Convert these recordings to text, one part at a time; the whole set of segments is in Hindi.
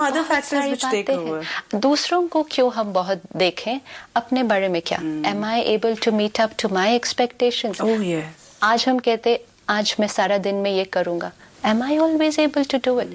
other factors which take over. दूसरों को क्यों हम बहुत देखें, अपने बारे में क्या? Am I able to meet up to my expectations? Oh yes. आज हम कहते आज मैं सारा दिन में ये करूंगा. Am I always able to do it?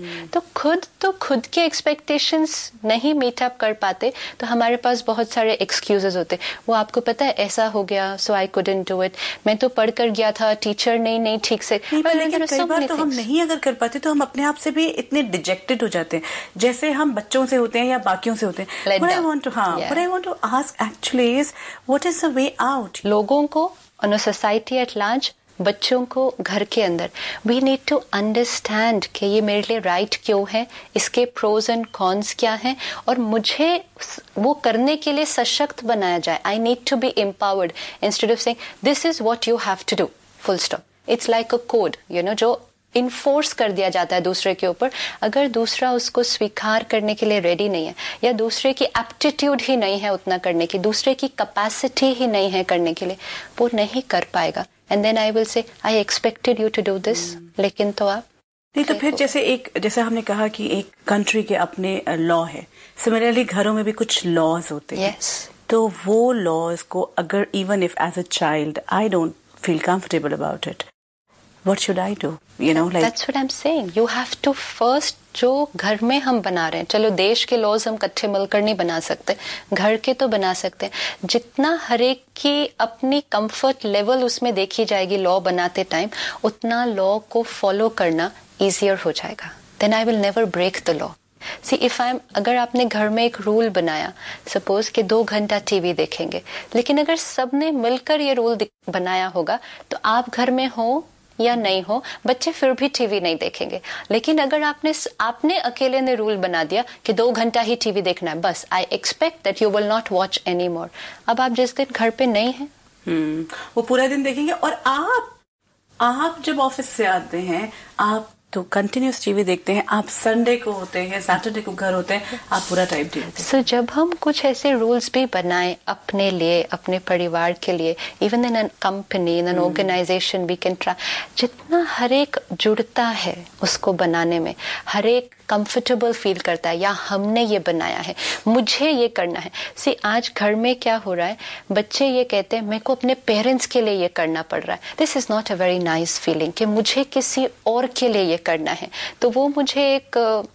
तो खुद के expectations नहीं meet up कर पाते तो हमारे पास बहुत सारे excuses होते. वो आपको पता है ऐसा हो गया, so I couldn't do it. मैं तो पढ़ कर गया था, टीचर नहीं ठीक से. लेकिन कई बार तो हम नहीं अगर कर पाते तो हम अपने आप से भी इतने डिजेक्टेड हो जाते हैं, जैसे हम बच्चों से होते हैं या बाकियों से होते हैं. What I want to ask actually is, what is the way out? लोगों को on a society at large, बच्चों को घर के अंदर वी नीड टू अंडरस्टैंड कि ये मेरे लिए राइट क्यों है, इसके प्रोज एंड कॉन्स क्या हैं, और मुझे वो करने के लिए सशक्त बनाया जाए. I need to be empowered instead of saying this is what you have to do, full stop. It's like a code, you know, जो इन्फोर्स कर दिया जाता है दूसरे के ऊपर. अगर दूसरा उसको स्वीकार करने के लिए रेडी नहीं है, या दूसरे की एप्टीट्यूड ही नहीं है उतना करने की, दूसरे की कैपेसिटी ही नहीं है करने के लिए, वो नहीं कर पाएगा. And then I will say I expected you to do this, लेकिन तो आप नहीं. तो फिर जैसे हमने कहा कि एक कंट्री के अपने लॉ है, सिमिलरली घरों में भी कुछ लॉज होते हैं. yes. तो वो लॉज को अगर even if as a child I don't feel comfortable about it, what should I do? You know, like that's what I'm saying. You have to first, जो घर में हम बना रहे हैं, चलो देश के लॉज हम इकट्ठे मिलकर नहीं बना सकते, घर के तो बना सकते हैं. जितना हर एक की अपनी कंफर्ट लेवल उसमें देखी जाएगी लॉ बनाते टाइम, उतना लॉ को फॉलो करना इजियर हो जाएगा. Then I will never break the law. See, अगर आपने घर में एक रूल बनाया, सपोज कि 2 घंटा टीवी देखेंगे, लेकिन अगर सबने मिलकर ये रूल बनाया होगा तो आप घर में हो या नहीं हो, बच्चे फिर भी टीवी नहीं देखेंगे. लेकिन अगर आपने अकेले ने रूल बना दिया कि 2 घंटा ही टीवी देखना है, बस I expect that you will not watch any more. अब आप जिस दिन घर पे नहीं है, वो पूरा दिन देखेंगे. और आप जब ऑफिस से आते हैं, आप तो कंटिन्यूस टीवी देखते हैं, आप संडे को होते हैं, सैटरडे को घर होते हैं, आप पूरा टाइम टीवी देखते हैं. सो जब हम कुछ ऐसे रूल्स भी बनाएं अपने लिए, अपने परिवार के लिए, even in an company, in an organisation, we can try, जितना हर एक जुड़ता है उसको बनाने में, हर एक कंफर्टेबल फील करता है, या हमने ये बनाया है, मुझे ये करना है. सी, आज घर में क्या हो रहा है, बच्चे ये कहते हैं मेरे को अपने पेरेंट्स के लिए ये करना पड़ रहा है. This is not a very nice feeling कि मुझे किसी और के लिए ये करना है. तो वो मुझे एक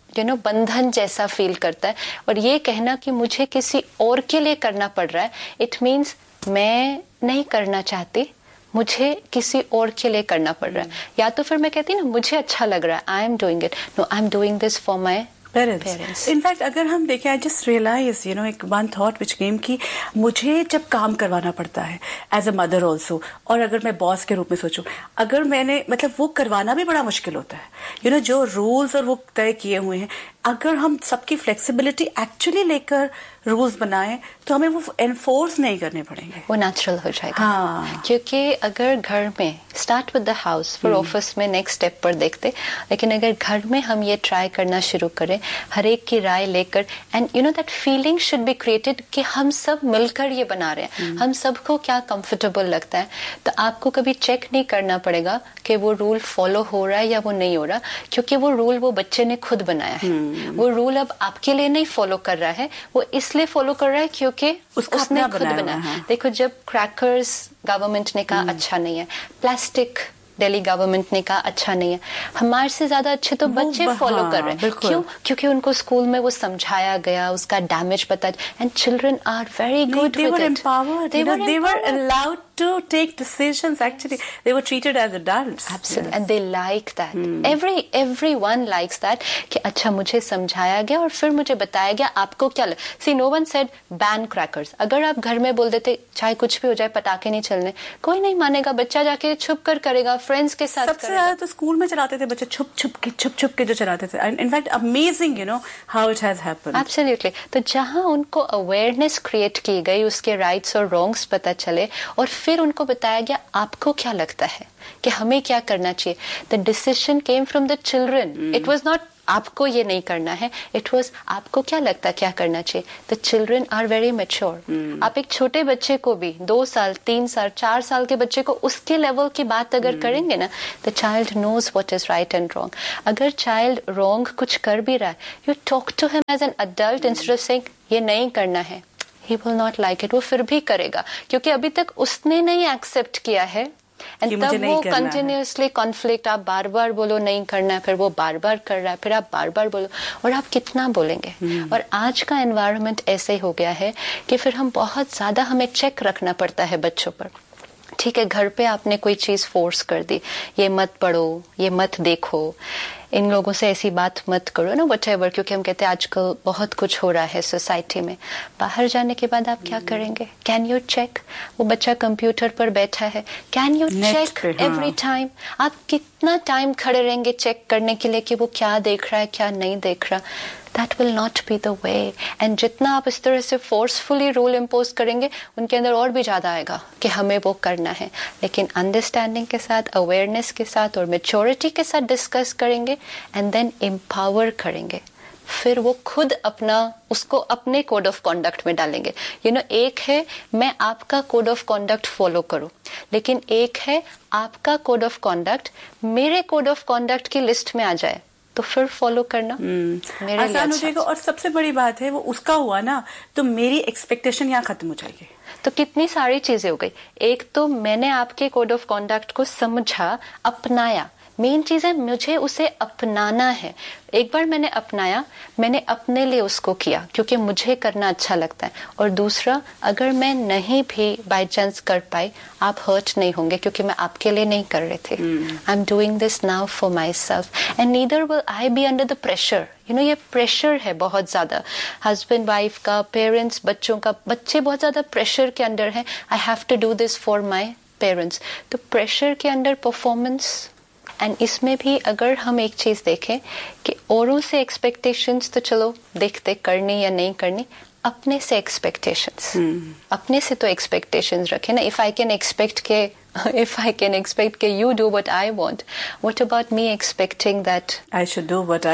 बंधन जैसा फील करता है. और ये कहना कि मुझे किसी और के लिए करना पड़ रहा है, इट मीन्स मैं नहीं करना चाहती, मुझे किसी और के लिए करना पड़ रहा है. या तो फिर मैं कहती ना मुझे अच्छा लग रहा है, I am doing it, no I am doing this for my parents. In fact अगर हम देखें, आई जस्ट रियलाइज एक वन थॉट विच केम कि मुझे जब काम करवाना पड़ता है एज अ मदर ऑल्सो, और अगर मैं बॉस के रूप में सोचूं, अगर मैंने मतलब वो करवाना भी बड़ा मुश्किल होता है. जो रूल्स और वो तय किए हुए हैं, अगर हम सबकी फ्लेक्सिबिलिटी एक्चुअली लेकर रूल्स बनाएं तो हमें वो एनफोर्स नहीं करने पड़ेंगे, वो नेचुरल हो जाएगा. हाँ. क्योंकि अगर घर में स्टार्ट विद द हाउस, फिर ऑफिस में नेक्स्ट स्टेप पर देखते, लेकिन अगर घर में हम ये ट्राई करना शुरू करें, हर एक की राय लेकर, and that feeling should be created कि हम सब मिलकर ये बना रहे हैं, हम सबको क्या कंफर्टेबल लगता है. तो आपको कभी चेक नहीं करना पड़ेगा कि वो रूल फॉलो हो रहा है या वो नहीं हो रहा, क्योंकि वो रूल वो बच्चे ने खुद बनाया है. वो रूल अब आपके लिए नहीं फॉलो कर रहा है, वो इसलिए फॉलो कर रहा है क्योंकि उसने खुद बनाया. देखो, जब क्रैकर्स गवर्नमेंट ने कहा अच्छा नहीं है, प्लास्टिक दिल्ली गवर्नमेंट ने कहा अच्छा नहीं है, हमारे से ज्यादा अच्छे तो बच्चे फॉलो कर रहे हैं. क्यों? क्योंकि उनको स्कूल में वो समझाया गया, उसका डैमेज पता, and children are very good with it. They were allowed to take decisions. Actually, they were treated as adults. Absolutely, yes. And they like that. Everyone likes that. कि अच्छा मुझे समझाया गया और फिर मुझे बताया गया आपको क्या लगा. See, no one said ban crackers. अगर आप घर में बोल देते चाहे कुछ भी हो जाए पटाखे नहीं चलने, कोई नहीं मानेगा, बच्चा जाके छुप कर करेगा, फ्रेंड्स के साथ. सबसे ज्यादा तो स्कूल में चलाते थे बच्चे, छुप छुप के जो चलाते थे. In fact amazing how it has happened. Absolutely. तो जहाँ उनको अवेयरनेस क्रिएट की गई, उसके राइट्स और रॉन्ग्स पता चले, और फिर उनको बताया गया आपको क्या लगता है कि हमें क्या करना चाहिए. The decision came from the children. It was not आपको ये नहीं करना है, इट वाज आपको क्या लगता है क्या करना चाहिए. The children are very mature. आप एक छोटे बच्चे को भी 2 साल 3 साल 4 साल के बच्चे को उसके लेवल की बात अगर करेंगे ना, the child knows what is right and wrong. अगर चाइल्ड रॉन्ग कुछ कर भी रहा है, you talk to him as an adult instead of saying ये नहीं करना है. He will not like it. वो फिर भी करेगा क्योंकि अभी तक उसने नहीं एक्सेप्ट किया है. एंड तब वो कंटिन्यूअसली कॉन्फ्लिक्ट, आप बार बार बोलो नहीं करना है, फिर वो बार बार कर रहा है, फिर आप बार बार बोलो, और आप कितना बोलेंगे. और आज का एनवायरनमेंट ऐसे हो गया है कि फिर हम बहुत ज्यादा हमें चेक रखना पड़ता है बच्चों पर. ठीक है, घर पे आपने कोई चीज फोर्स कर दी, ये मत पढ़ो, ये मत देखो, इन लोगों से ऐसी बात मत करो ना, व्हाटएवर, क्योंकि हम कहते हैं आजकल बहुत कुछ हो रहा है सोसाइटी में. बाहर जाने के बाद आप क्या करेंगे? Can you check? वो बच्चा कंप्यूटर पर बैठा है, can you check every time? आप कितना टाइम खड़े रहेंगे चेक करने के लिए कि वो क्या देख रहा है क्या नहीं देख रहा? That will not be the way. And जितना आप इस तरह से फोर्सफुली रूल इम्पोज करेंगे, उनके अंदर और भी ज्यादा आएगा कि हमें वो करना है. लेकिन अंडरस्टैंडिंग के साथ, अवेयरनेस के साथ और मेच्योरिटी के साथ डिस्कस करेंगे एंड देन एम्पावर करेंगे, फिर वो खुद अपना उसको अपने कोड ऑफ कॉन्डक्ट में डालेंगे. एक है मैं आपका कोड ऑफ कॉन्डक्ट फॉलो करूं, लेकिन एक है आपका कोड ऑफ कॉन्डक्ट मेरे कोड ऑफ कॉन्डक्ट की लिस्ट में आ जाए, तो फिर फॉलो करना मेरे लिए आसान हो जाएगा. और सबसे बड़ी बात है वो उसका हुआ ना, तो मेरी एक्सपेक्टेशन यहाँ खत्म हो जाएगी. तो कितनी सारी चीजें हो गई. एक तो मैंने आपके कोड ऑफ कॉन्डक्ट को समझा, अपनाया. मेन चीज है मुझे उसे अपनाना है. एक बार मैंने अपनाया, मैंने अपने लिए उसको किया क्योंकि मुझे करना अच्छा लगता है. और दूसरा, अगर मैं नहीं भी बाय चांस कर पाई, आप हर्ट नहीं होंगे क्योंकि मैं आपके लिए नहीं कर रहे थे. I am doing this now for my self and neither will I be under the pressure. ये प्रेशर है बहुत ज्यादा, हस्बैंड वाइफ का, पेरेंट्स बच्चों का. बच्चे बहुत ज्यादा प्रेशर के अंडर है, I have to do this for my parents. तो प्रेशर के अंडर परफॉर्मेंस. एंड इसमें भी अगर हम एक चीज देखें कि औरों से एक्सपेक्टेशंस तो चलो देखते करनी या नहीं करनी, अपने से एक्सपेक्टेशंस. अपने से तो एक्सपेक्टेशंस रखें ना. इफ आई कैन एक्सपेक्ट के you do what I want, what about me expecting that I should do what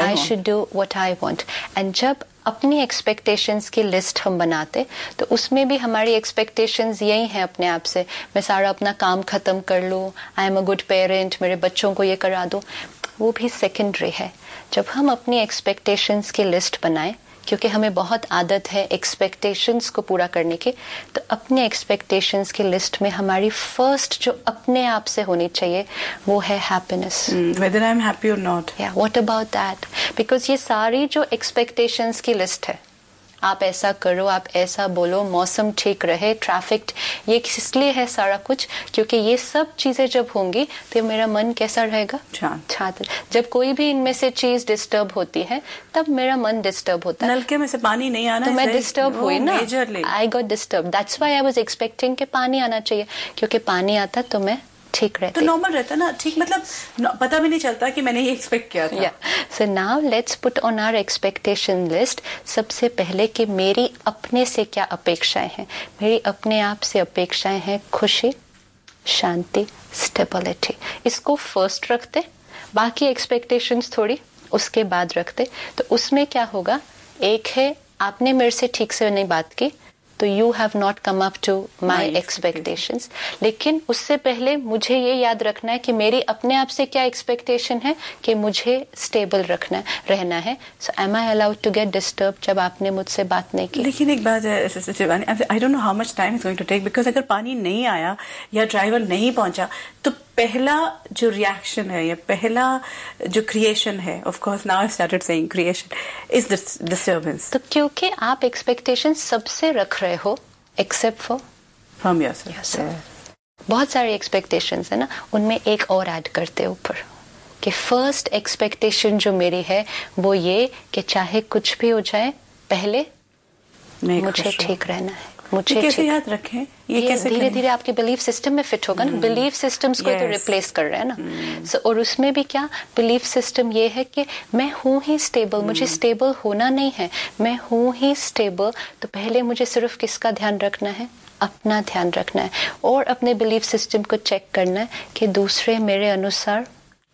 I want? And जब अपनी एक्सपेक्टेशंस की लिस्ट हम बनाते, तो उसमें भी हमारी एक्सपेक्टेशंस यही हैं अपने आप से. मैं सारा अपना काम खत्म कर लूं, I am a good parent, मेरे बच्चों को ये करा दूं, वो भी सेकेंडरी है. जब हम अपनी एक्सपेक्टेशंस की लिस्ट बनाएं, क्योंकि हमें बहुत आदत है एक्सपेक्टेशंस को पूरा करने की, तो अपने एक्सपेक्टेशंस की लिस्ट में हमारी फर्स्ट जो अपने आप से होनी चाहिए वो है happiness. whether I'm happy or not. Yeah, what about that? Because ये सारी जो एक्सपेक्टेशंस की लिस्ट है, आप ऐसा करो, आप ऐसा बोलो, मौसम ठीक रहे, ट्रैफिक, ये इसलिए है सारा कुछ क्योंकि ये सब चीजें जब होंगी तो मेरा मन कैसा रहेगा? शांत. जब कोई भी इनमें से चीज डिस्टर्ब होती है, तब मेरा मन डिस्टर्ब होता है. नलके में से पानी नहीं आना, तो मैं डिस्टर्ब हुई ना, I got disturb. That's why I was expecting कि पानी आना चाहिए, क्योंकि पानी आता तो मैं ठीक रहती. तो नॉर्मल रहता ना, ठीक, मतलब पता भी नहीं चलता कि मैंने ये एक्सपेक्ट किया था. So now let's put on our expectation list. सबसे पहले कि मेरी अपने से क्या अपेक्षाएं हैं. मेरी अपने आप से अपेक्षाएं हैं खुशी, शांति, स्टेबिलिटी. इसको फर्स्ट रखते, बाकी एक्सपेक्टेशंस थोड़ी उसके बाद रखते. तो उसमें क्या होगा, एक है आपने मेरे से ठीक से नहीं बात की, तो you have not come up to my expectations. लेकिन उससे पहले मुझे ये याद रखना है कि मेरी अपने आप से क्या एक्सपेक्टेशन है कि मुझे स्टेबल रहना है. सो M I allowed to get disturb जब आपने मुझसे बात नहीं की? लेकिन एक बात है Shivani, I don't know how much time is going to take, because अगर पानी नहीं आया या ड्राइवर नहीं पहुंचा, तो पहला जो रिएक्शन है या पहला जो क्रिएशन है, of course now I started saying creation is this disturbance. तो क्योंकि आप एक्सपेक्टेशन सबसे रख रहे हो एक्सेप्ट फॉर फ्रॉम योरसेल्फ. बहुत सारी एक्सपेक्टेशंस है ना, उनमें एक और ऐड करते ऊपर कि फर्स्ट एक्सपेक्टेशन जो मेरी है वो ये कि चाहे कुछ भी हो जाए, पहले मुझे ठीक रहना है. मुझे कैसे याद रखें ये कैसे धीरे धीरे आपके बिलीफ सिस्टम में फिट होगा ना. बिलीफ सिस्टम्स को तो रिप्लेस कर रहे हैं ना. और उसमें भी क्या बिलीफ सिस्टम ये है कि मैं हूं ही स्टेबल, मुझे स्टेबल होना नहीं है, मैं हूं ही स्टेबल. तो पहले मुझे सिर्फ किसका ध्यान रखना है? अपना ध्यान रखना है. और अपने बिलीफ सिस्टम को चेक करना है कि दूसरे मेरे अनुसार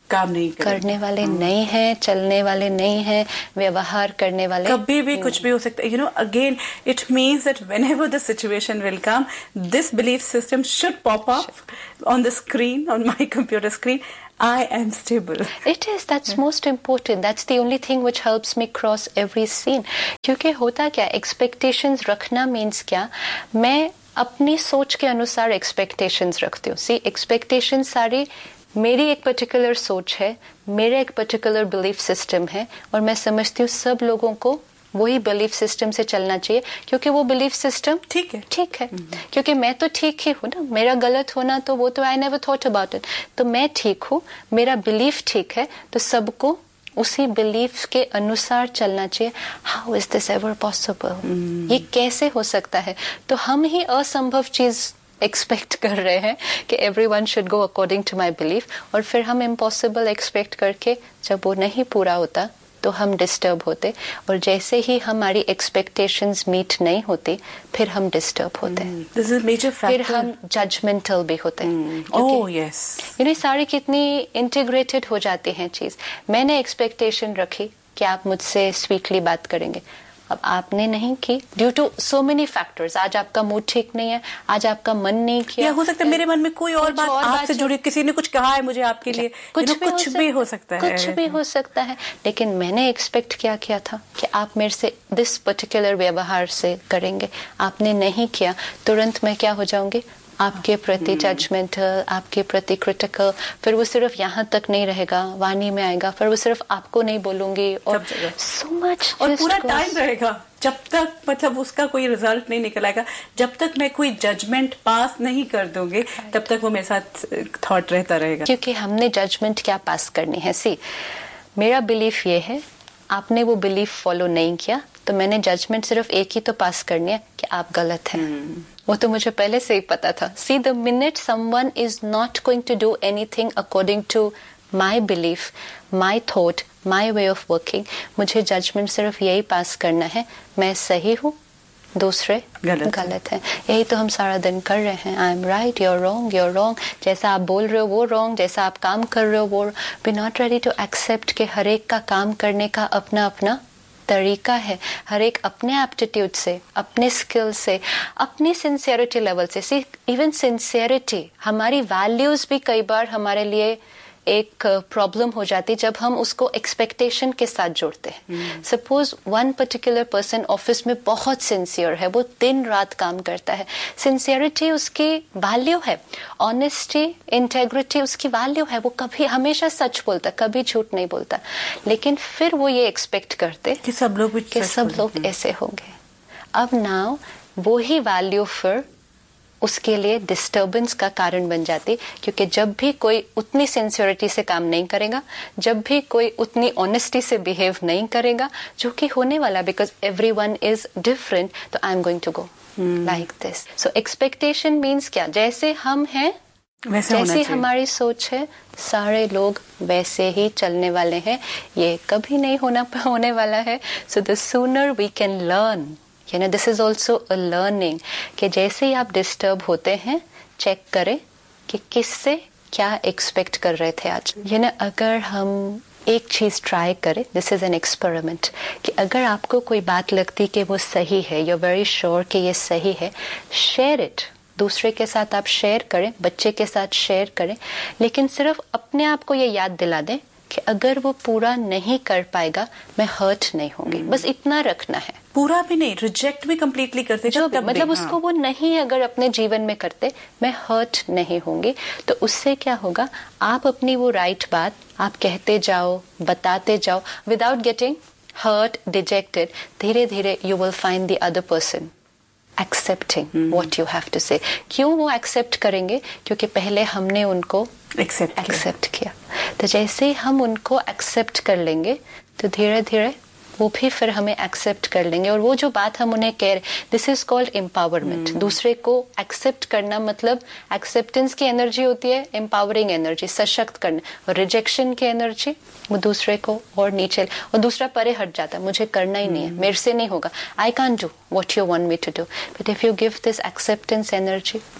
काम नहीं करने वाले नहीं हैं, चलने वाले नहीं हैं, व्यवहार करने वाले कभी भी कुछ भी हो सकता है. Again, it means that whenever the situation will come, this belief system should pop up on the screen, on my computer screen. I am stable. It is. That's most important. That's the only thing which helps me cross every scene. क्योंकि होता क्या, expectations रखना means क्या, मैं अपनी सोच के अनुसार expectations रखती हूँ. See, expectations सारी मेरी एक पर्टिकुलर सोच है, मेरा एक पर्टिकुलर बिलीफ सिस्टम है, और मैं समझती हूँ सब लोगों को वही बिलीफ सिस्टम से चलना चाहिए, क्योंकि वो बिलीफ सिस्टम ठीक है. क्योंकि मैं तो ठीक ही हूँ ना, मेरा गलत होना तो वो तो I never thought about it. तो मैं ठीक हूँ, मेरा बिलीफ ठीक है, तो सबको उसी बिलीफ के अनुसार चलना चाहिए. How is this ever possible? ये कैसे हो सकता है? तो हम ही असंभव चीज एक्सपेक्ट कर रहे हैं कि everyone should go according to my belief, और फिर हम इम्पॉसिबल एक्सपेक्ट करके जब वो नहीं पूरा होता तो हम डिस्टर्ब होते, और जैसे ही हमारी एक्सपेक्टेशंस मीट नहीं होती फिर हम डिस्टर्ब होते हैं. This is major factor. फिर हम जजमेंटल भी होते हैं. ओह यस, सारी कितनी इंटीग्रेटेड हो जाती हैं चीज. मैंने एक्सपेक्टेशन रखी कि आप मुझसे स्वीटली बात करेंगे, अब आपने नहीं की due to so many factors. आज आपका मूड ठीक नहीं है, आज आपका मन नहीं किया, या हो सकता है मेरे मन में कोई और बात आपसे जुड़ी, किसी ने कुछ कहा है मुझे आपके लिए, कुछ भी हो सकता है, कुछ भी हो सकता है. लेकिन मैंने एक्सपेक्ट क्या किया था कि आप मेरे से दिस पर्टिकुलर व्यवहार से करेंगे, आपने नहीं किया. तुरंत मैं क्या हो जाऊंगी, आपके प्रति जजमेंटल, आपके प्रति क्रिटिकल. फिर वो सिर्फ यहाँ तक नहीं रहेगा, वाणी में आएगा, फिर वो सिर्फ आपको नहीं बोलूंगी, और सो मच, और पूरा टाइम रहेगा जब तक मतलब उसका कोई रिजल्ट नहीं निकल आएगा, जब तक मैं कोई जजमेंट पास नहीं कर दूंगी तब तक वो मेरे साथ थॉट रहता रहेगा. क्योंकि हमने जजमेंट क्या पास करनी है. सी, मेरा बिलीफ ये है, आपने वो बिलीफ फॉलो नहीं किया, तो मैंने जजमेंट सिर्फ एक ही तो पास करनी है कि आप गलत हैं. वो तो मुझे पहले से ही पता था. सी, the minute someone is not going to do anything according to my belief, my thought, my way of working, मुझे जजमेंट सिर्फ यही पास करना है, मैं सही हूँ, दूसरे गलत है. यही तो हम सारा दिन कर रहे हैं. I am right, you are wrong, you are wrong. जैसा आप बोल रहे हो वो रॉन्ग, जैसा आप काम कर रहे हो वो. We not ready to accept कि हर एक का काम करने का अपना अपना तरीका है. हर एक अपने एप्टीट्यूड से, अपने स्किल से, अपनी सिंसियरिटी लेवल से. सी, इवन सिंसियरिटी, हमारी वैल्यूज भी कई बार हमारे लिए एक प्रॉब्लम हो जाती जब हम उसको एक्सपेक्टेशन के साथ जोड़ते हैं. Suppose one particular person office में बहुत सिंसियर है, वो दिन रात काम करता है. सिंसियरिटी उसकी वैल्यू है, ऑनेस्टी, इंटेग्रिटी उसकी वैल्यू है. वो कभी हमेशा सच बोलता, कभी झूठ नहीं बोलता. लेकिन फिर वो ये एक्सपेक्ट करते कि सब लोग ऐसे होंगे. अब नाउ वो ही वैल्यू फिर उसके लिए डिस्टर्बेंस का कारण बन जाती, क्योंकि जब भी कोई उतनी सिंसियरिटी से काम नहीं करेगा, जब भी कोई उतनी ऑनेस्टी से बिहेव नहीं करेगा, जो कि होने वाला, बिकॉज एवरीवन इज डिफरेंट, तो I am going to go like this. So expectation means क्या, जैसे हम हैं जैसी हमारी सोच है, सारे लोग वैसे ही चलने वाले हैं. ये कभी नहीं होने वाला है. So the sooner we can learn, this is also a learning, कि जैसे ही आप डिस्टर्ब होते हैं, चेक करें कि किससे क्या एक्सपेक्ट कर रहे थे आज. अगर हम एक चीज ट्राई करें, दिस इज एन एक्सपेरिमेंट, कि अगर आपको कोई बात लगती कि वो सही है, यू आर वेरी श्योर कि ये सही है, शेयर इट. दूसरे के साथ आप शेयर करें, बच्चे के साथ शेयर करें, लेकिन सिर्फ अपने आप को ये याद दिला दें कि अगर वो पूरा नहीं कर पाएगा, मैं हर्ट नहीं होंगी. बस इतना रखना है. पूरा भी नहीं, रिजेक्ट भी कंप्लीटली करते जो मतलब उसको वो नहीं अगर अपने जीवन में करते, मैं हर्ट नहीं होंगी. तो उससे क्या होगा, आप अपनी वो राइट बात आप कहते जाओ, बताते जाओ, विदाउट गेटिंग हर्ट, डिजेक्टेड. धीरे धीरे you will find the other person accepting what you have to से. क्यों वो एक्सेप्ट करेंगे? क्योंकि पहले हमने उनको एक्सेप्ट किया. तो जैसे ही हम उनको एक्सेप्ट कर लेंगे, तो धीरे धीरे वो भी फिर हमें एक्सेप्ट कर लेंगे. और वो जो बात हम उन्हें कह रहे, दिस इज कॉल्ड एम्पावरमेंट. दूसरे को एक्सेप्ट करना मतलब एक्सेप्टेंस की एनर्जी होती है एम्पावरिंग एनर्जी, सशक्त करना. और रिजेक्शन की एनर्जी वो दूसरे को और नीचे, और दूसरा परे हट जाता है, मुझे करना ही नहीं है, मेरे से नहीं होगा, I can't do what you want me to do. But if you give this acceptance energy,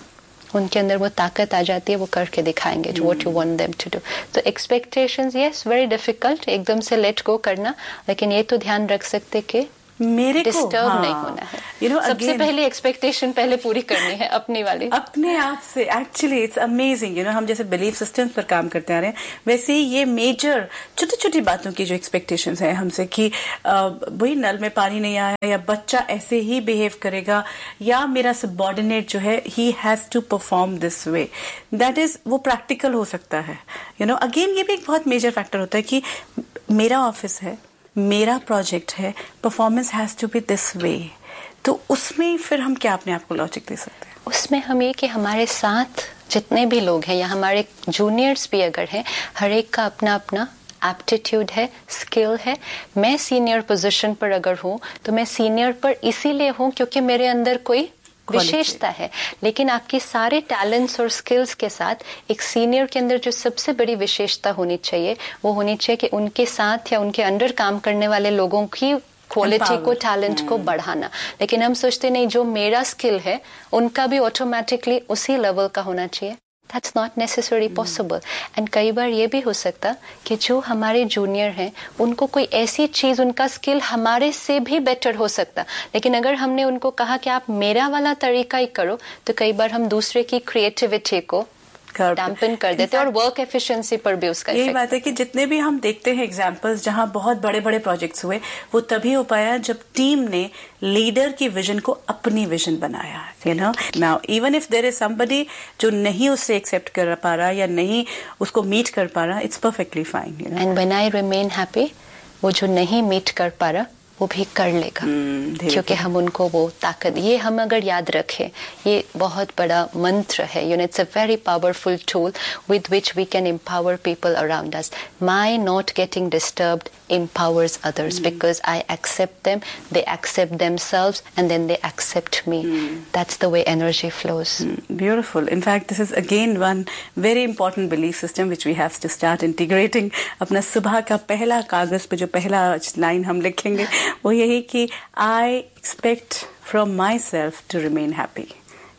उनके अंदर वो ताकत आ जाती है, वो करके दिखाएंगे what you want them to do. तो एक्सपेक्टेशंस यस वेरी डिफिकल्ट एकदम से लेट गो करना, लेकिन ये तो ध्यान रख सकते कि मेरे को डिस्टर्ब नहीं होना है। सबसे पहले एक्सपेक्टेशन पहले पूरी करनी है अपनी वाली, अपने आप से। एक्चुअली इट्स अमेजिंग, हम जैसे बिलीफ सिस्टम्स पर काम करते आ रहे हैं, वैसे ही ये मेजर छोटी छोटी बातों की जो एक्सपेक्टेशंस है हमसे कि वही नल में पानी नहीं आया, या बच्चा ऐसे ही बिहेव करेगा, या मेरा सबऑर्डिनेट जो है he has to perform this way, that is वो प्रैक्टिकल हो सकता है। अगेन ये भी एक बहुत मेजर फैक्टर होता है कि मेरा ऑफिस है, मेरा प्रोजेक्ट है, performance has to be this way. तो उसमें फिर हम क्या अपने आप को लॉजिक दे सकते हैं? उसमें हम ये कि हमारे साथ जितने भी लोग हैं या हमारे जूनियर्स भी अगर हैं, हर एक का अपना अपना एप्टीट्यूड है, स्किल है। मैं सीनियर पोजीशन पर अगर हूँ तो मैं सीनियर पर इसीलिए हूँ क्योंकि मेरे अंदर कोई विशेषता है, लेकिन आपकी सारे टैलेंट्स और स्किल्स के साथ एक सीनियर के अंदर जो सबसे बड़ी विशेषता होनी चाहिए वो होनी चाहिए कि उनके साथ या उनके अंडर काम करने वाले लोगों की क्वालिटी को, टैलेंट को बढ़ाना। लेकिन हम सोचते नहीं जो मेरा स्किल है उनका भी ऑटोमेटिकली उसी लेवल का होना चाहिए। That's not necessarily possible. And कई बार ये भी हो सकता कि जो हमारे जूनियर हैं उनको कोई ऐसी चीज, उनका स्किल हमारे से भी बेटर हो सकता, लेकिन अगर हमने उनको कहा कि आप मेरा वाला तरीका ही करो तो कई बार हम दूसरे की क्रिएटिविटी को डैम्पन कर देते हैं और वर्क एफिशिएंसी पर भी उसका यही बात है कि जितने भी हम देखते हैं एग्जांपल्स जहां बहुत बड़े बड़े प्रोजेक्ट्स हुए, वो तभी हो पाया जब टीम ने लीडर की विजन को अपनी विजन बनाया। Now even if there is somebody जो नहीं उससे एक्सेप्ट कर पा रहा या नहीं उसको मीट कर पा रहा, it's perfectly fine. And when I remain happy, वो जो नहीं मीट कर पा रहा वो भी कर लेगा, क्योंकि हम उनको वो ताकत, ये हम अगर याद रखें, ये बहुत बड़ा मंत्र है। It's a very powerful tool with which we can empower people around us. My not getting disturbed empowers others because I accept them, they accept themselves, and then they accept me. That's the way energy flows. Beautiful. In fact, this is again one very important belief system which we have to start integrating. अपना सुबह का पहला कागज पे जो पहला लाइन हम लिखेंगे वो यही कि I expect from myself to remain happy,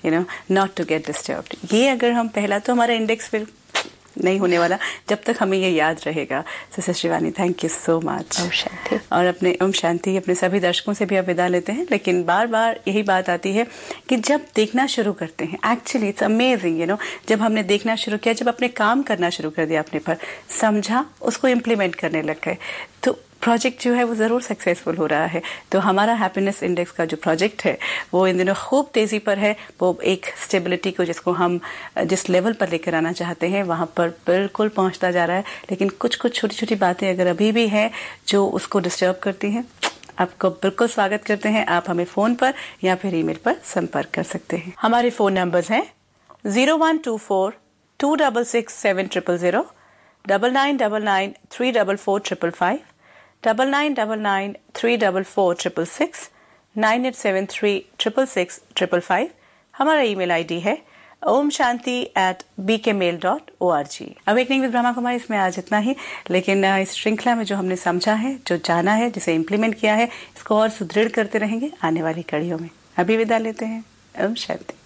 not to get disturbed. ये अगर हम पहला, तो हमारा इंडेक्स फिर नहीं होने वाला जब तक हमें ये याद रहेगा। Sister Shivani, thank you so much. Om Shanti. और अपने ओम शांति अपने सभी दर्शकों से भी अब विदा लेते हैं, लेकिन बार बार यही बात आती है कि जब देखना शुरू करते हैं, एक्चुअली इट्स अमेजिंग, जब हमने देखना शुरू किया, जब अपने काम करना शुरू कर दिया, अपने पर समझा, उसको इम्प्लीमेंट करने लग गए, तो प्रोजेक्ट जो है वो जरूर सक्सेसफुल हो रहा है। तो हमारा हैप्पीनेस इंडेक्स का जो प्रोजेक्ट है वो इन दिनों खूब तेजी पर है। वो एक स्टेबिलिटी को, जिसको हम जिस लेवल पर लेकर आना चाहते हैं वहां पर बिल्कुल पहुंचता जा रहा है। लेकिन कुछ कुछ छोटी छोटी बातें अगर अभी भी हैं जो उसको डिस्टर्ब करती हैं, आपको बिल्कुल स्वागत करते हैं। आप हमें फोन पर या फिर ईमेल पर संपर्क कर सकते हैं। हमारे फोन नंबर्स हैं 0124-266-7000, 9999-344-555, 9999-344-666, 9873-666-555। हमारा ईमेल आईडी है omshanti@bkmail.org। Awakening with Brahma Kumari इसमें आज इतना ही, लेकिन इस श्रृंखला में जो हमने समझा है, जो जाना है, जिसे इम्प्लीमेंट किया है, इसको और सुदृढ़ करते रहेंगे आने वाली कड़ियों में। अभी विदा लेते हैं। ओम शांति।